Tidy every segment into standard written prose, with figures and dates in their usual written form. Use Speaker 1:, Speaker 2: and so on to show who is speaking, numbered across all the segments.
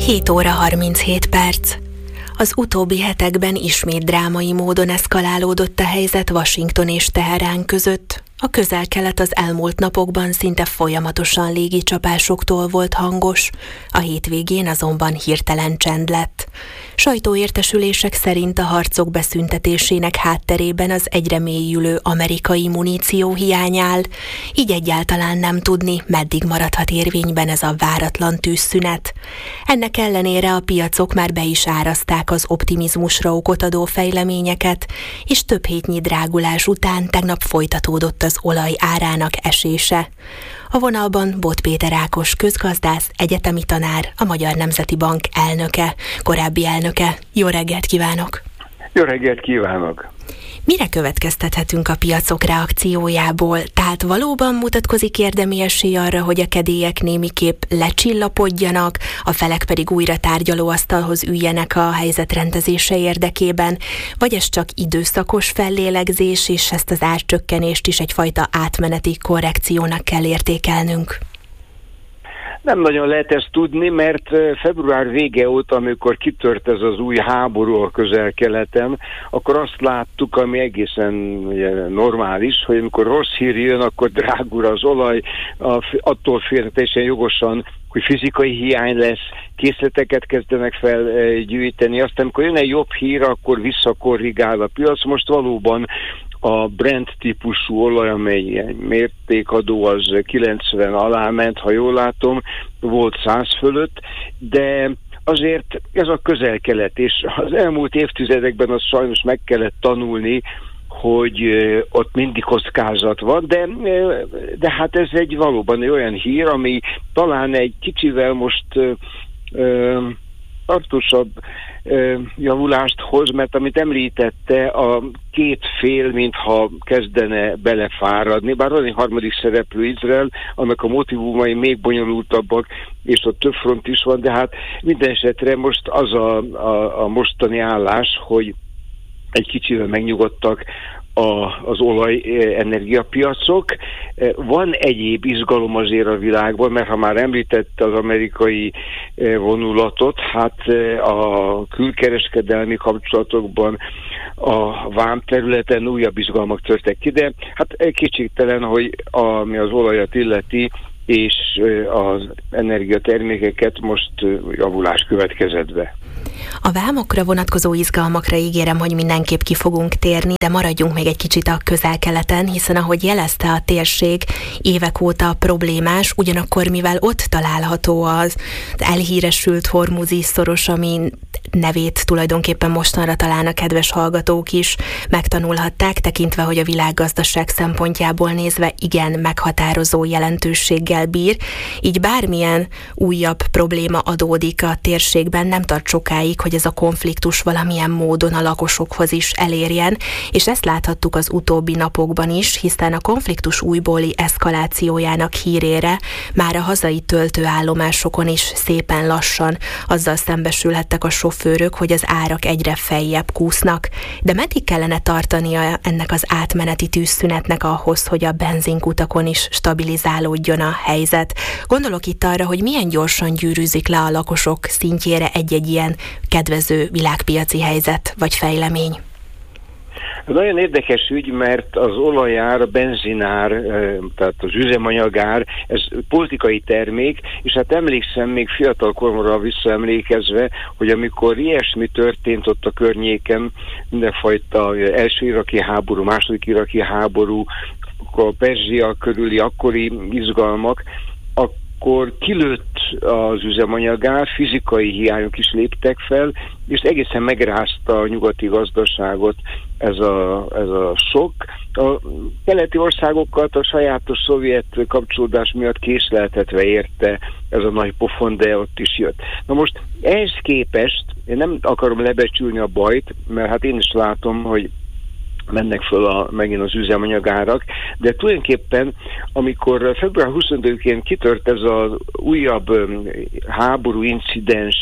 Speaker 1: 7 óra 37 perc. Az utóbbi hetekben ismét drámai módon eszkalálódott a helyzet Washington és Teherán között. A Közel-Kelet az elmúlt napokban szinte folyamatosan légicsapásoktól volt hangos, a hétvégén azonban hirtelen csend lett. Sajtóértesülések szerint a harcok beszüntetésének hátterében az egyre mélyülő amerikai muníció hiány áll, így egyáltalán nem tudni, meddig maradhat érvényben ez a váratlan tűzszünet. Ennek ellenére a piacok már be is árazták az optimizmusra okot adó fejleményeket, és több hétnyi drágulás után tegnap folytatódott az olaj árának esése. A vonalban Bot Péter Ákos közgazdász, egyetemi tanár, a Magyar Nemzeti Bank elnöke, korábbi elnöke. Jó reggelt kívánok!
Speaker 2: Jó reggelt kívánok!
Speaker 1: Mire következtethetünk a piacok reakciójából? Tehát valóban mutatkozik érdemi esély arra, hogy a kedélyek némiképp lecsillapodjanak, a felek pedig újra tárgyalóasztalhoz üljenek a helyzet rendezése érdekében, vagy ez csak időszakos fellélegzés, és ezt az árcsökkenést is egyfajta átmeneti korrekciónak kell értékelnünk?
Speaker 2: Nem nagyon lehet ezt tudni, mert február vége óta, amikor kitört ez az új háború a Közel-Keleten, akkor azt láttuk, ami egészen ugye, normális, hogy amikor rossz hír jön, akkor drágul az olaj, attól félnek teljesen jogosan, hogy fizikai hiány lesz, készleteket kezdenek felgyűjteni, aztán amikor jön egy jobb hír, akkor visszakorrigál a piac. Most valóban a Brent típusú olaj, amely ilyen mértékadó, az 90 alá ment, ha jól látom, volt 100 fölött, de azért ez a Közel-Kelet, és az elmúlt évtizedekben azt sajnos meg kellett tanulni, hogy ott mindig kockázat van, de hát ez egy valóban olyan hír, ami talán egy kicsivel most tartósabb javulást hoz, mert amit említette, a két fél mintha kezdene belefáradni, bár van egy harmadik szereplő, Izrael, annak a motivumai még bonyolultabbak, és ott több front is van, de hát minden esetre most az a mostani állás, hogy egy kicsivel megnyugodtak az olajenergiapiacok. Van egyéb izgalom azért a világban, mert ha már említette az amerikai vonulatot, hát a külkereskedelmi kapcsolatokban, a vámterületen újabb izgalmak törtek ki, de hát kétségtelen, hogy ami az olajat illeti, és az energiatermékeket most javulás következett be.
Speaker 1: A vámokra vonatkozó izgalmakra ígérem, hogy mindenképp ki fogunk térni, de maradjunk még egy kicsit a Közel-Keleten, hiszen ahogy jelezte a térség, évek óta problémás, ugyanakkor mivel ott található az elhíresült Hormuzi szoros, ami nevét tulajdonképpen mostanra talán a kedves hallgatók is megtanulhatták, tekintve, hogy a világgazdaság szempontjából nézve igen meghatározó jelentőséggel bír, így bármilyen újabb probléma adódik a térségben, nem tart sokáig, hogy ez a konfliktus valamilyen módon a lakosokhoz is elérjen, és ezt láthattuk az utóbbi napokban is, hiszen a konfliktus újbóli eszkalációjának hírére már a hazai töltőállomásokon is szépen lassan azzal szembesülhettek a sofőrök, hogy az árak egyre feljebb kúsznak. De meddig kellene tartania ennek az átmeneti tűzszünetnek ahhoz, hogy a benzinkutakon is stabilizálódjon a helyzet? Gondolok itt arra, hogy milyen gyorsan gyűrűzik le a lakosok szintjére egy-egy ilyen kedvező világpiaci helyzet vagy fejlemény.
Speaker 2: Nagyon érdekes ügy, mert az olajár, a benzinár, tehát az üzemanyagár, ez politikai termék, és hát emlékszem még fiatal koromra visszaemlékezve, hogy amikor ilyesmi történt ott a környéken, mindenfajta első iraki háború, második iraki háború, a Perzsia körüli akkori izgalmak, akkor kilőtt az üzemanyagár, fizikai hiányok is léptek fel, és egészen megrázta a nyugati gazdaságot ez a sok. A keleti országokat a sajátos szovjet kapcsolódás miatt késleltetve érte ez a nagy pofon, de ott is jött. Na most ehhez képest én nem akarom lebecsülni a bajt, mert hát én is látom, hogy mennek föl megint az üzemanyagárak, de tulajdonképpen, amikor február 25-én kitört ez az újabb háború incidens,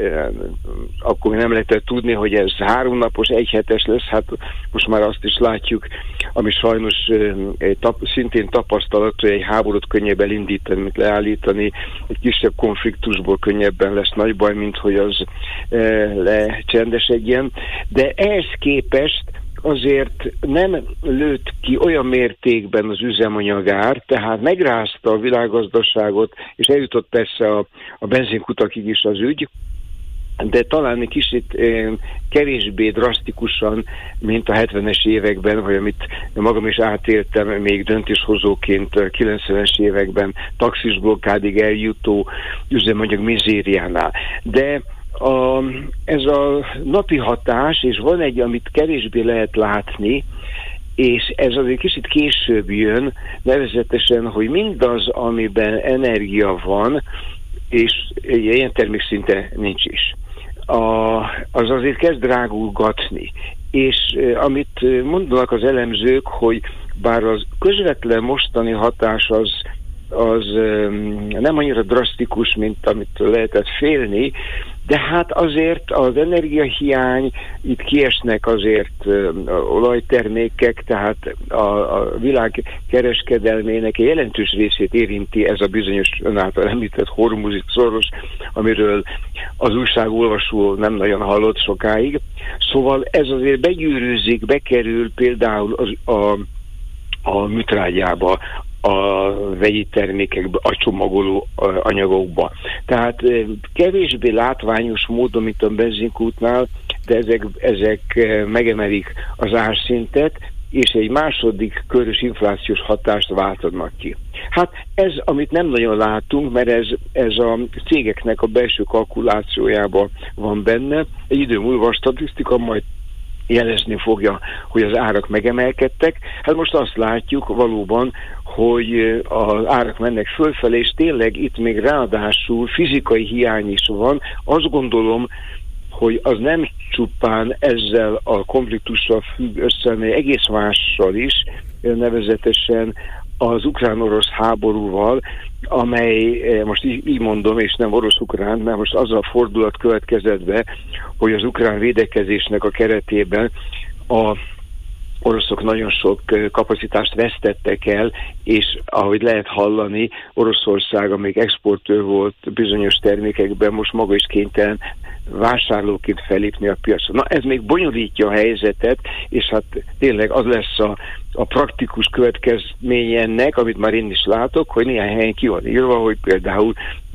Speaker 2: akkor nem lehetett tudni, hogy ez 3 napos, 1 hetes lesz, hát most már azt is látjuk, ami sajnos szintén tapasztalat, hogy egy háborút könnyebb elindítani, mint leállítani, egy kisebb konfliktusból könnyebben lesz nagy baj, mint hogy az lecsendesedjen, de ehhez képest azért nem lőtt ki olyan mértékben az üzemanyagár, tehát megrázta a világgazdaságot, és eljutott persze a benzinkutakig is az ügy, de talán egy kicsit kevésbé drasztikusan, mint a 70-es években, vagy amit magam is átéltem még döntéshozóként 90-es években taxis blokkádig eljutó üzemanyag mizériánál. De ez a napi hatás, és van egy, amit kevésbé lehet látni, és ez azért kicsit később jön, nevezetesen, hogy mindaz, amiben energia van, és ilyen termékszinte nincs is, az azért kezd drágulgatni. És amit mondanak az elemzők, hogy bár az közvetlen mostani hatás az nem annyira drasztikus, mint amit lehetett félni, de hát azért az energiahiány, itt kiesnek azért olajtermékek, tehát a világ kereskedelmének egy jelentős részét érinti ez a bizonyos ön által említett hormuzi szoros, amiről az újságolvasó nem nagyon hallott sokáig. Szóval ez azért begyűrűzik, bekerül például a műtrágyába, a vegyi termékekbe, a csomagoló anyagokba. Tehát kevésbé látványos módon, mint a benzinkútnál, de ezek megemelik az árszintet, és egy második körös inflációs hatást váltanak ki. Hát ez, amit nem nagyon látunk, mert ez a cégeknek a belső kalkulációjában van benne. Egy idő múlva a statisztika majd jelezni fogja, hogy az árak megemelkedtek. Hát most azt látjuk valóban, hogy az árak mennek fölfelé, és tényleg itt még ráadásul fizikai hiány is van. Azt gondolom, hogy az nem csupán ezzel a konfliktussal függ össze, hanem egész mással is, nevezetesen az ukrán-orosz háborúval, amely, most így mondom, és nem orosz-ukrán, mert most az a fordulat következett be, hogy az ukrán védekezésnek a keretében a oroszok nagyon sok kapacitást vesztettek el, és ahogy lehet hallani, Oroszország, amíg exportőr volt bizonyos termékekben, most maga is kénytelen vásárlóként felépni a piacra. Na, ez még bonyolítja a helyzetet, és hát tényleg az lesz a praktikus következménye ennek, amit már én is látok, hogy néhány helyen ki van írva, hogy például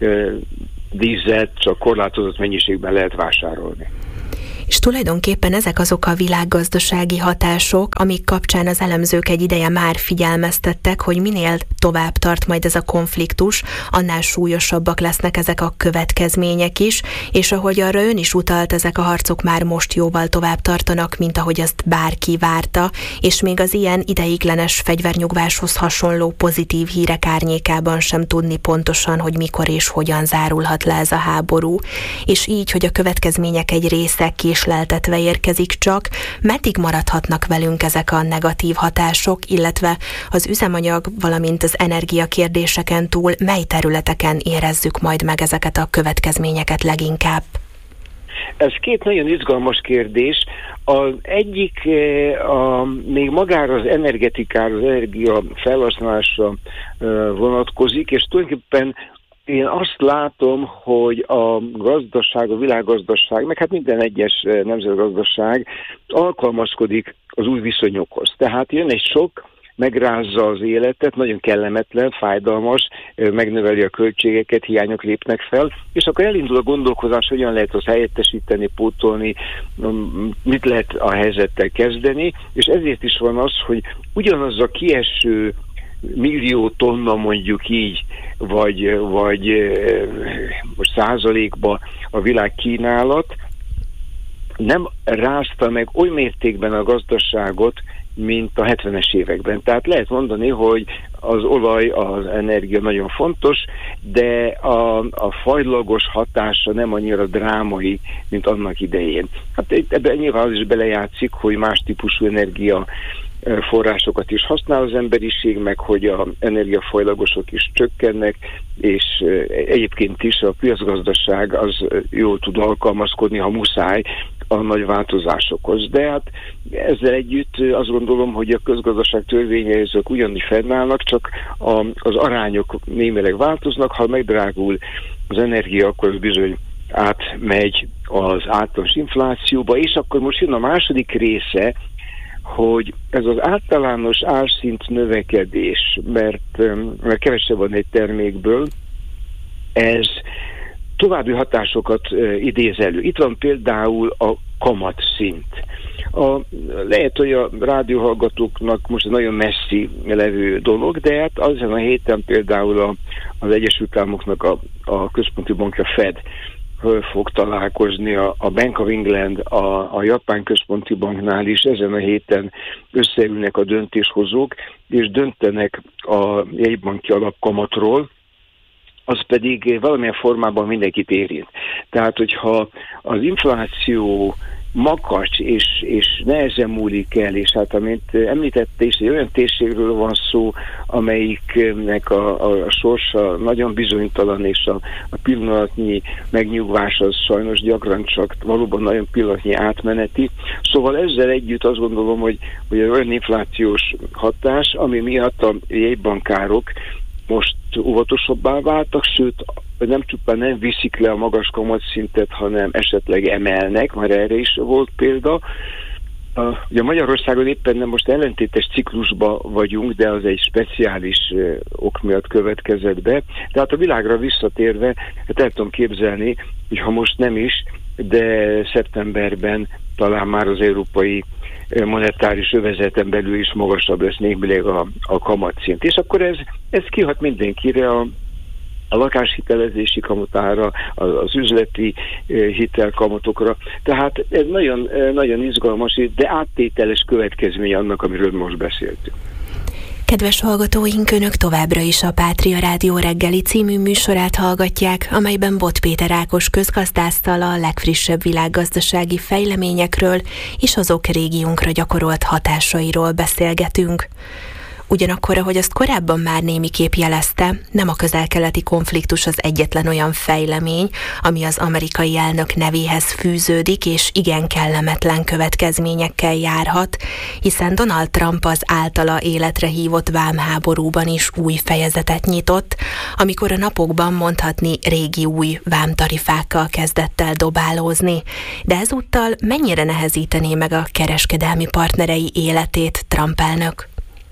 Speaker 2: dízelt csak korlátozott mennyiségben lehet vásárolni.
Speaker 1: És tulajdonképpen ezek azok a világgazdasági hatások, amik kapcsán az elemzők egy ideje már figyelmeztettek, hogy minél tovább tart majd ez a konfliktus, annál súlyosabbak lesznek ezek a következmények is, és ahogy arra ön is utalt, ezek a harcok már most jóval tovább tartanak, mint ahogy azt bárki várta, és még az ilyen ideiglenes fegyvernyugváshoz hasonló pozitív hírek árnyékában sem tudni pontosan, hogy mikor és hogyan zárulhat le ez a háború. És így, hogy a következmények egy része késleltetve érkezik csak, meddig maradhatnak velünk ezek a negatív hatások, illetve az üzemanyag, valamint az energiakérdéseken túl mely területeken érezzük majd meg ezeket a következményeket leginkább?
Speaker 2: Ez két nagyon izgalmas kérdés. Az egyik még magára az energetikára, az energia felhasználásra vonatkozik, és tulajdonképpen én azt látom, hogy a gazdaság, a világgazdaság, meg hát minden egyes nemzetgazdaság alkalmazkodik az új viszonyokhoz. Tehát jön egy sok, megrázza az életet, nagyon kellemetlen, fájdalmas, megnöveli a költségeket, hiányok lépnek fel, és akkor elindul a gondolkozás, hogyan lehet azt helyettesíteni, pótolni, mit lehet a helyzettel kezdeni, és ezért is van az, hogy ugyanaz a kieső millió tonna mondjuk így, vagy most százalékba a világ kínálat nem rázta meg oly mértékben a gazdaságot, mint a 70-es években. Tehát lehet mondani, hogy az olaj, az energia nagyon fontos, de a fajlagos hatása nem annyira drámai, mint annak idején. Hát ebben nyilván az is belejátszik, hogy más típusú energia forrásokat is használ az emberiség, meg hogy az energiafajlagosok is csökkennek, és egyébként is a piacgazdaság az jól tud alkalmazkodni, ha muszáj, a nagy változásokhoz. De hát ezzel együtt azt gondolom, hogy a közgazdaság törvényei azok ugyanúgy fennállnak, csak az arányok némileg változnak, ha megdrágul az energia, akkor az bizony átmegy az általános inflációba, és akkor most jön a második része, hogy ez az általános árszint növekedés, mert kevesebb van egy termékből, ez további hatásokat idéz elő. Itt van például a kamatszint. Lehet, hogy a rádióhallgatóknak most nagyon messzi levő dolog, de hát azon a héten például az Egyesült Államoknak a központi bankja Fed fog találkozni, a Bank of England, a Japán központi banknál is ezen a héten összeülnek a döntéshozók, és döntenek a jegybanki alapkamatról, az pedig valamilyen formában mindenkit érint. Tehát, hogyha az infláció makacs és nehezen múlik el, és hát amint említette is, egy olyan térségről van szó, amelyiknek a sorsa nagyon bizonytalan, és a pillanatnyi megnyugvás az sajnos gyakran csak valóban nagyon pillanatnyi átmeneti. Szóval ezzel együtt azt gondolom, hogy olyan inflációs hatás, ami miatt a jegybankárok most óvatosabbá váltak, sőt, nem csupán nem viszik le a magas kamatszintet, hanem esetleg emelnek, már erre is volt példa. Ugye Magyarországon éppen nem most ellentétes ciklusban vagyunk, de az egy speciális ok miatt következett be. Tehát a világra visszatérve, hát el tudom képzelni, hogy ha most nem is, de szeptemberben talán már az európai monetáris övezeten belül is magasabb lesz némileg a kamatszint. És akkor ez kihat mindenkire, a lakáshitelezési kamatára, az üzleti hitelkamatokra. Tehát ez nagyon, nagyon izgalmas, de áttételes következmény annak, amiről most beszéltünk.
Speaker 1: Kedves hallgatóink, Önök továbbra is a Pátria Rádió reggeli című műsorát hallgatják, amelyben Bot Péter Ákos közgazdásszal a legfrissebb világgazdasági fejleményekről és azok régiónkra gyakorolt hatásairól beszélgetünk. Ugyanakkor, ahogy azt korábban már némiképp jelezte, nem a közel-keleti konfliktus az egyetlen olyan fejlemény, ami az amerikai elnök nevéhez fűződik, és igen kellemetlen következményekkel járhat, hiszen Donald Trump az általa életre hívott vámháborúban is új fejezetet nyitott, amikor a napokban mondhatni régi új vámtarifákkal kezdett el dobálózni. De ezúttal mennyire nehezítené meg a kereskedelmi partnerei életét Trump elnök?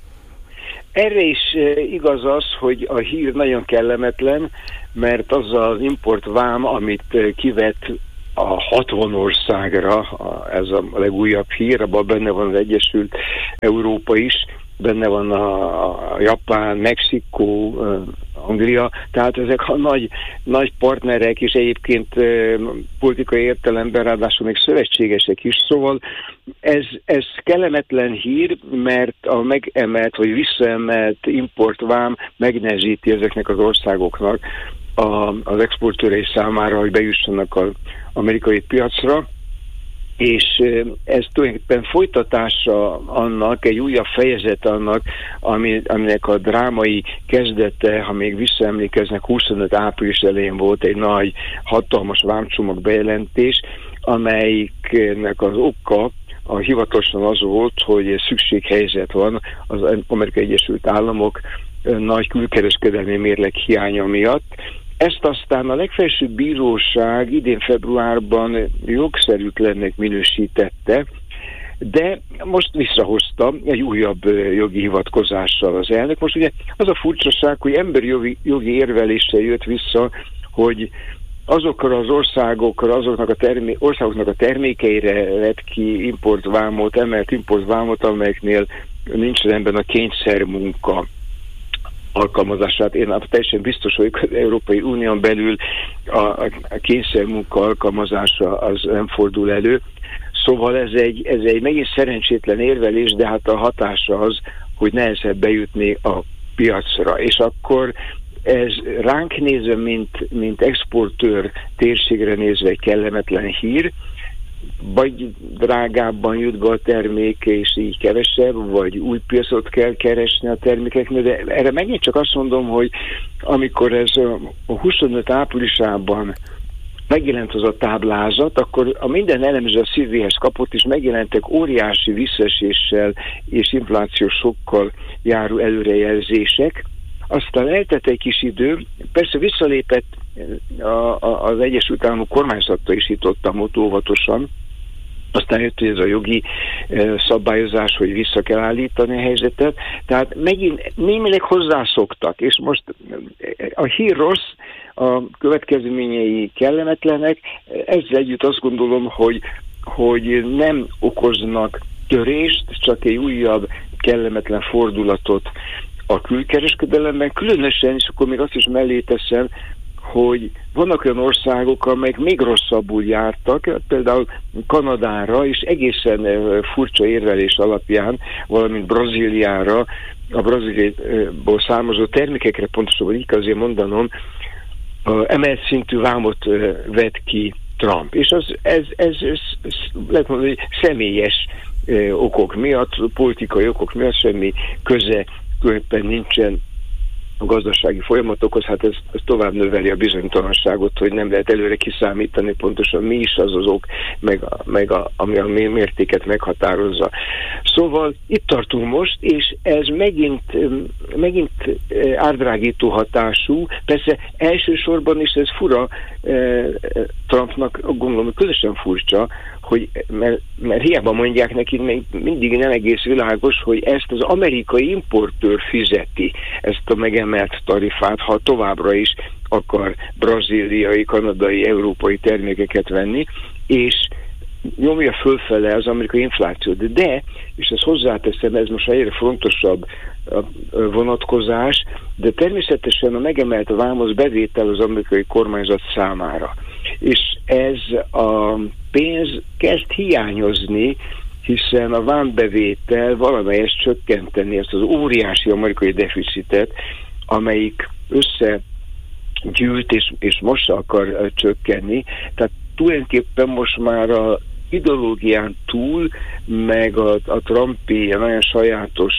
Speaker 2: Erre is igaz az, hogy a hír nagyon kellemetlen, mert az az importvám, amit kivett a 60 országra, ez a legújabb hír, abban benne van az Egyesült Európa is, benne van a Japán, Mexikó, Anglia, tehát ezek a nagy partnerek, és egyébként politikai értelemben ráadásul még szövetségesek is, szóval ez kellemetlen hír, mert a megemelt vagy visszaemelt importvám megnehezíti ezeknek az országoknak az exportőrei számára, hogy bejussanak az amerikai piacra, és ez tulajdonképpen folytatása annak, egy újabb fejezet annak, aminek a drámai kezdete, ha még visszaemlékeznek, 25 április elején volt egy nagy, hatalmas vámcsomag bejelentés, amelyiknek az oka hivatalosan az volt, hogy szükséghelyzet van az Amerikai Egyesült Államok nagy külkereskedelmi mérleg hiánya miatt. Ezt aztán a legfelsőbb bíróság idén februárban jogszerűtlennek minősítette, de most visszahozta egy újabb jogi hivatkozással az elnök. Most ugye az a furcsaság, hogy emberi jogi érveléssel jött vissza, hogy azokra az országokra, országoknak a termékeire vett ki importvámot, emelt importvámot, amelyeknél nincs rendben a kényszermunka alkalmazását. Én teljesen biztos vagyok, hogy az Európai Unión belül a kényszermunka alkalmazása az nem fordul elő. Szóval ez egy megint szerencsétlen érvelés, de hát a hatása az, hogy nehezebb bejutni a piacra. És akkor ez ránk nézve, mint exportőr térségre nézve egy kellemetlen hír, vagy drágábban jut be a termék, és így kevesebb, vagy új piacot kell keresni a termékeknél, de erre megint csak azt mondom, hogy amikor ez a 25 áprilisában megjelent az a táblázat, akkor a minden elemző a szívéhez kapott, és megjelentek óriási visszaeséssel és inflációs sokkal járó előrejelzések. Aztán eltelt egy kis idő, persze visszalépett az Egyesült Államok kormányzata is itt ott óvatosan, aztán jött ez a jogi szabályozás, hogy vissza kell állítani a helyzetet, tehát megint némileg hozzászoktak, és most a hír rossz, a következményei kellemetlenek, ezzel együtt azt gondolom, hogy nem okoznak törést, csak egy újabb kellemetlen fordulatot a külkereskedelemben, különösen, és akkor még azt is mellé teszem, hogy vannak olyan országok, amelyek még rosszabbul jártak, például Kanadára, és egészen furcsa érvelés alapján, valamint Brazíliára, a Brazíliából származó termékekre, pontosabban így kell azért mondanom, emelt szintű vámot vett ki Trump. És ez lehet mondani, hogy személyes okok miatt, politikai okok miatt semmi köze tulajdonképpen nincsen a gazdasági folyamatokhoz, hát ez tovább növeli a bizonytalanságot, hogy nem lehet előre kiszámítani pontosan mi is az ok, ami a mértéket meghatározza. Szóval itt tartunk most, és ez megint árdrágító hatású, persze elsősorban is ez fura, Trumpnak gondolom, különösen furcsa, hogy, mert hiába mondják neki, még mindig nem egész világos, hogy ezt az amerikai importőr fizeti, ezt a megemelt tarifát, ha továbbra is akar brazíliai, kanadai, európai termékeket venni, és nyomja fölfele az amerikai inflációt. De, és ezt hozzáteszem, ez most egyre fontosabb vonatkozás, de természetesen a megemelt vámos bevétel az amerikai kormányzat számára. És ez a pénz kezd hiányozni, hiszen a vámbevétel valamelyest csökkenteni ezt az óriási amerikai deficitet, amelyik összegyűlt és most akar csökkenni. Tehát tulajdonképpen most már a ideológián túl, meg a Trumpi nagyon sajátos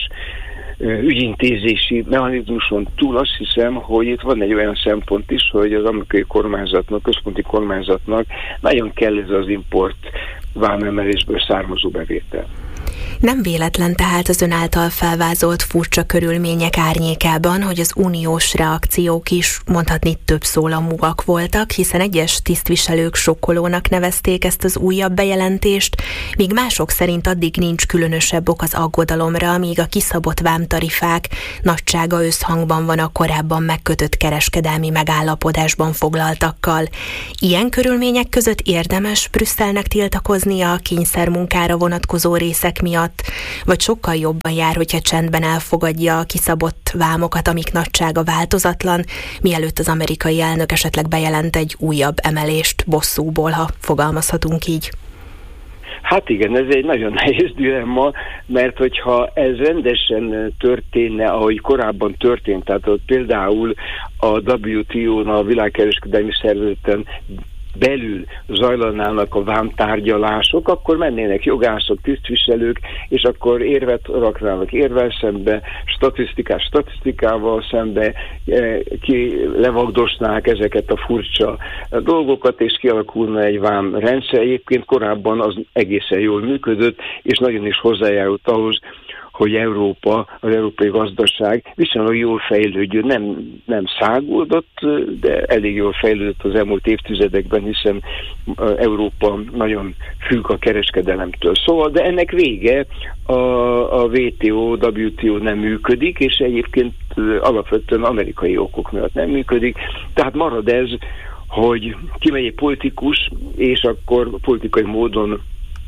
Speaker 2: ügyintézési mechanizmuson túl azt hiszem, hogy itt van egy olyan szempont is, hogy az amerikai kormányzatnak, központi kormányzatnak nagyon kell ez az import vámemelésből származó bevétel.
Speaker 1: Nem véletlen tehát az ön által felvázolt furcsa körülmények árnyékában, hogy az uniós reakciók is mondhatni több szólamúak voltak, hiszen egyes tisztviselők sokkolónak nevezték ezt az újabb bejelentést, míg mások szerint addig nincs különösebb ok az aggodalomra, míg a kiszabott vámtarifák nagysága összhangban van a korábban megkötött kereskedelmi megállapodásban foglaltakkal. Ilyen körülmények között érdemes Brüsszelnek tiltakoznia a kényszermunkára vonatkozó részek miatt, vagy sokkal jobban jár, hogyha csendben elfogadja a kiszabott vámokat, amik nagysága változatlan, mielőtt az amerikai elnök esetleg bejelent egy újabb emelést bosszúból, ha fogalmazhatunk így.
Speaker 2: Hát igen, ez egy nagyon nehéz dilemma, mert hogyha ez rendesen történne, ahogy korábban történt, tehát például a WTO-n, a világkereskedelmi szervezeten belül zajlanának a vámtárgyalások, akkor mennének jogászok, tisztviselők, és akkor érvet raknának érvel szembe, statisztikával szembe, ki levagdosnák ezeket a furcsa dolgokat, és kialakulna egy vámrendszer. Egyébként korábban az egészen jól működött, és nagyon is hozzájárult ahhoz, hogy Európa, az európai gazdaság viszonylag jól fejlődjön, nem száguldott, de elég jól fejlődött az elmúlt évtizedekben, hiszen Európa nagyon függ a kereskedelemtől. Szóval, de ennek vége, a WTO nem működik, és egyébként alapvetően amerikai okok miatt nem működik. Tehát marad ez, hogy kimegy egy politikus, és akkor politikai módon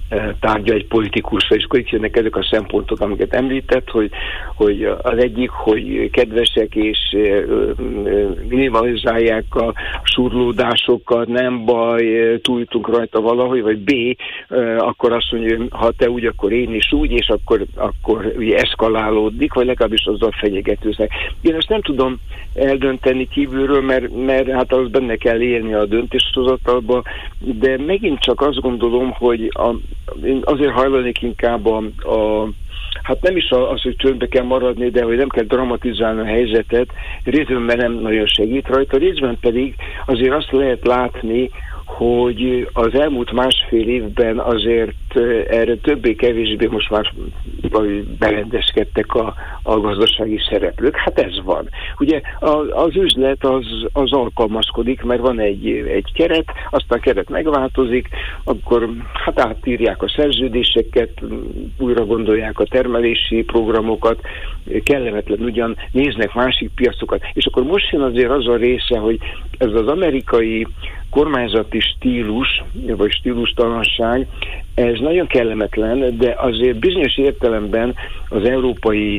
Speaker 2: tárgya egy politikusra, és akkor itt jönnek ezek a szempontok, amiket említett, hogy az egyik, hogy kedvesek és minimalizálják a surlódásokat, nem baj, túljutunk rajta valahogy, vagy B, akkor azt mondja, ha te úgy, akkor én is úgy, és akkor ugye eszkalálódik, vagy legalábbis azzal fenyegetőznek. Én ezt nem tudom eldönteni kívülről, mert hát az benne kell élni a döntéshozatalba, de megint csak azt gondolom, hogy én azért hajlanék inkább hát nem is az, hogy csöndbe kell maradni, de hogy nem kell dramatizálni a helyzetet, részben mert nem nagyon segít rajta, részben pedig azért azt lehet látni, hogy az elmúlt másfél évben azért erre többé-kevésbé most már berendezkedtek a gazdasági szereplők. Hát ez van. Ugye az üzlet az alkalmazkodik, mert van egy keret, aztán a keret megváltozik, akkor hát átírják a szerződéseket, újra gondolják a termelési programokat, kellemetlen ugyan, néznek másik piacokat, és akkor most jön azért az a része, hogy ez az amerikai kormányzati stílus, vagy stílustalanság, ez nagyon kellemetlen, de azért bizonyos értelemben az Európai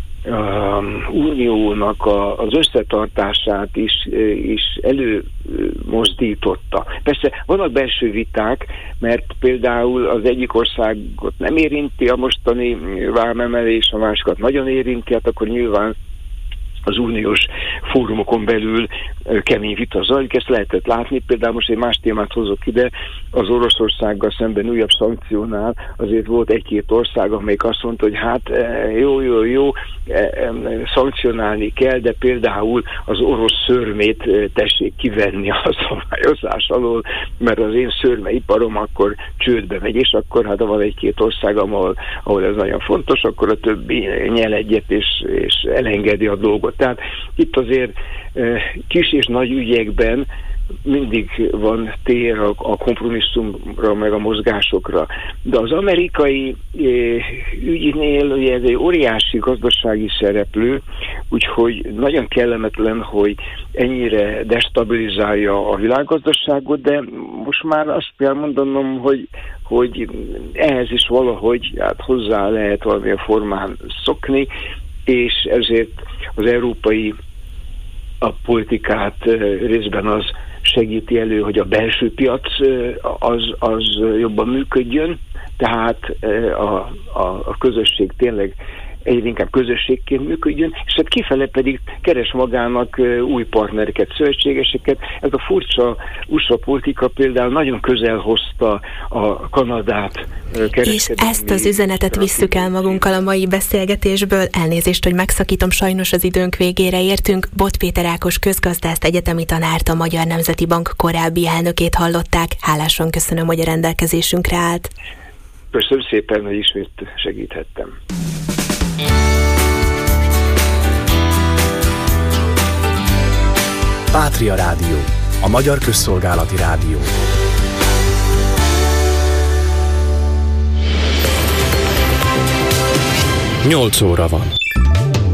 Speaker 2: Uniónak az összetartását is előmozdította. Persze vannak belső viták, mert például az egyik országot nem érinti a mostani vámemelés, a másikat nagyon érinti, hát akkor nyilván az uniós fórumokon belül kemény vita zajlik, ezt lehetett látni. Például most egy más témát hozok ide, az Oroszországgal szemben újabb szankciónál azért volt egy-két ország, amelyik azt mondta, hogy hát jó, szankcionálni kell, de például az orosz szörmét tessék kivenni a szabályozás alól, mert az én szörmeiparom akkor csődbe megy, és akkor hát van egy-két ország, ahol ez nagyon fontos, akkor a többi nyel egyet és elengedi a dolgot. Tehát itt azért kis és nagy ügyekben mindig van tér a kompromisszumra, meg a mozgásokra. De az amerikai ügynél ugye ez egy óriási gazdasági szereplő, úgyhogy nagyon kellemetlen, hogy ennyire destabilizálja a világgazdaságot, de most már azt kell mondanom, hogy ehhez is valahogy hozzá lehet valamilyen formán szokni, és ezért az európai politikát részben az segíti elő, hogy a belső piac az jobban működjön, tehát a közösség tényleg egyre inkább közösségként működjön, és hát kifele pedig keres magának új partnereket, szövetségeseket. Ez a furcsa USA politika például nagyon közel hozta a Kanadát.
Speaker 1: És ezt az üzenetet visszük el magunkkal a mai beszélgetésből. Elnézést, hogy megszakítom, sajnos az időnk végére értünk. Bot Péter Ákos közgazdászt, egyetemi tanárt, a Magyar Nemzeti Bank korábbi elnökét hallották. Hálásan köszönöm, hogy a rendelkezésünkre állt.
Speaker 2: Köszönöm szépen, hogy ismét segíthettem.
Speaker 3: Pátria Rádió, a magyar közszolgálati rádió. 8 óra van.